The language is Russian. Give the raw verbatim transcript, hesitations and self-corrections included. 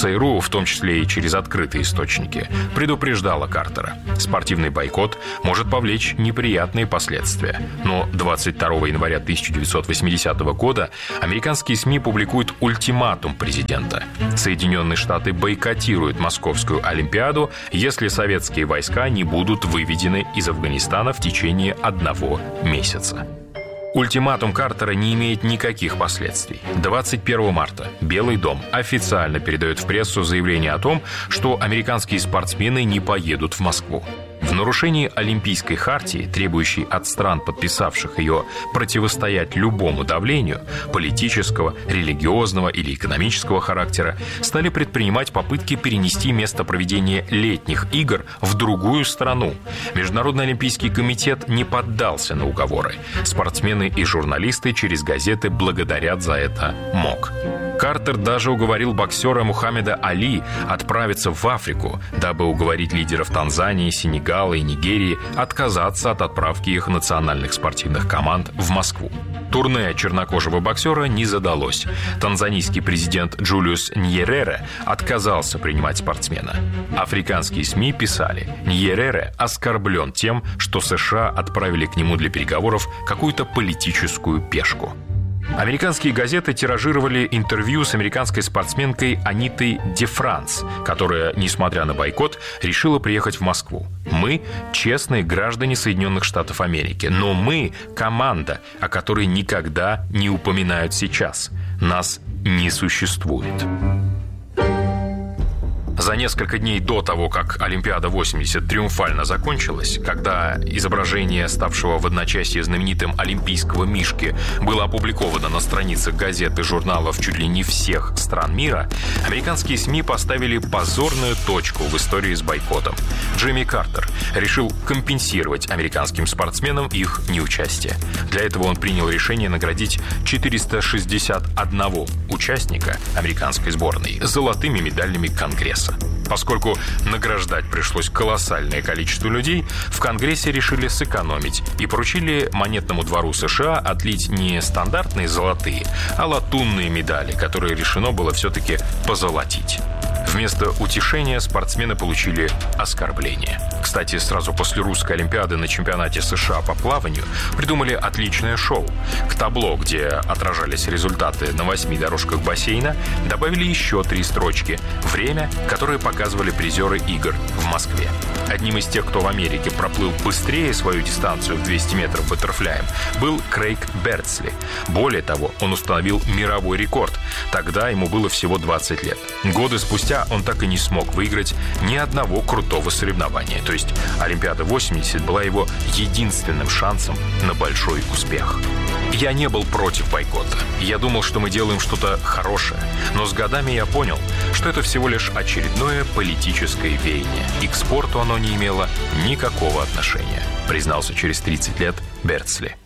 ЦРУ, в том числе и через открытые источники, предупреждала Картера. Спортивный бойкот может повлечь неприятные последствия. Но двадцать второго января тысяча девятьсот восьмидесятого года американские СМИ публикуют ультиматум президента. Соединенные Штаты бойкотируют Московскую Олимпиаду, если советские войска не будут выведены из Афганистана в течение одного месяца. Ультиматум Картера не имеет никаких последствий. двадцать первого марта Белый дом официально передает в прессу заявление о том, что американские спортсмены не поедут в Москву. В нарушении Олимпийской хартии, требующей от стран, подписавших ее, противостоять любому давлению политического, религиозного или экономического характера, стали предпринимать попытки перенести место проведения летних игр в другую страну. Международный олимпийский комитет не поддался на уговоры. Спортсмены и журналисты через газеты благодарят за это МОК. Картер даже уговорил боксера Мухаммеда Али отправиться в Африку, дабы уговорить лидеров Танзании, Сенегала и Нигерии отказаться от отправки их национальных спортивных команд в Москву. Турне чернокожего боксера не задалось. Танзанийский президент Джулиус Ньерере отказался принимать спортсмена. Африканские СМИ писали: Ньерере оскорблен тем, что США отправили к нему для переговоров какую-то политическую пешку. Американские газеты тиражировали интервью с американской спортсменкой Анитой Де Франс, которая, несмотря на бойкот, решила приехать в Москву. Мы – честные граждане Соединенных Штатов Америки, но мы – команда, о которой никогда не упоминают сейчас. Нас не существует. За несколько дней до того, как Олимпиада восемьдесят триумфально закончилась, когда изображение ставшего в одночасье знаменитым олимпийского мишки было опубликовано на страницах газет и журналов чуть ли не всех стран мира, американские СМИ поставили позорную точку в истории с бойкотом. Джимми Картер решил компенсировать американским спортсменам их неучастие. Для этого он принял решение наградить четыреста шестьдесят одного участника американской сборной золотыми медалями Конгресса. Поскольку награждать пришлось колоссальное количество людей, в Конгрессе решили сэкономить и поручили монетному двору США отлить не стандартные золотые, а латунные медали, которые решено было все-таки позолотить. Вместо утешения спортсмены получили оскорбление. Кстати, сразу после русской Олимпиады на чемпионате США по плаванию придумали отличное шоу. К табло, где отражались результаты на восьми дорожках бассейна, добавили еще три строчки «Время», которые показывали призеры игр в Москве. Одним из тех, кто в Америке проплыл быстрее свою дистанцию в двести метров баттерфляем, был Крейг Бердсли. Более того, он установил мировой рекорд. Тогда ему было всего двадцать лет. Годы спустя он так и не смог выиграть ни одного крутого соревнования. То есть Олимпиада восемьдесят была его единственным шансом на большой успех. Я не был против бойкота. Я думал, что мы делаем что-то хорошее. Но с годами я понял, что это всего лишь очередное политическое веяние. И к спорту оно не имело никакого отношения, признался через тридцать лет Бердсли.